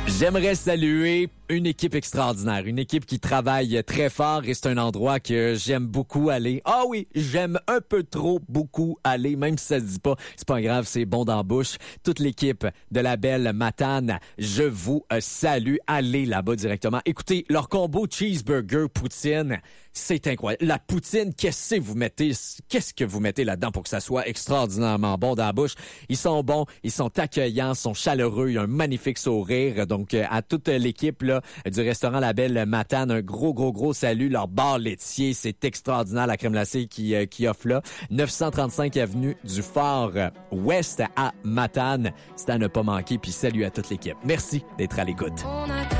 J'aimerais saluer une équipe extraordinaire, une équipe qui travaille très fort et c'est un endroit que j'aime beaucoup aller. Ah oui, j'aime un peu trop beaucoup aller, même si ça se dit pas, c'est pas grave, c'est bon dans la bouche. Toute l'équipe de la belle Matane, je vous salue. Allez là-bas directement. Écoutez, leur combo cheeseburger poutine, c'est incroyable. La poutine, qu'est-ce que vous mettez là-dedans pour que ça soit extraordinairement bon dans la bouche? Ils sont bons, ils sont accueillants, sont chaleureux, ils ont un magnifique sourire. Donc, à toute l'équipe là du restaurant La Belle Matane, un gros salut. Leur bar laitier, c'est extraordinaire, la crème glacée qui offre là. 935 avenue du Fort Ouest à Matane. C'est à ne pas manquer. Puis salut à toute l'équipe. Merci d'être à l'écoute.